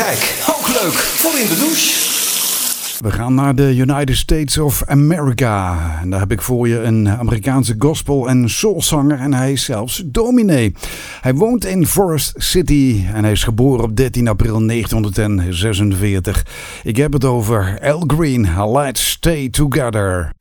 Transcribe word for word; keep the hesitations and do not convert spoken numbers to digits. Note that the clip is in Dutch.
Kijk, ook leuk voor in de douche. We gaan naar de United States of America. En daar heb ik voor je een Amerikaanse gospel- en soulzanger. En hij is zelfs dominee. Hij woont in Forest City. En hij is geboren op dertien april negentien zesenveertig. Ik heb het over Al Green. Let's Stay Together.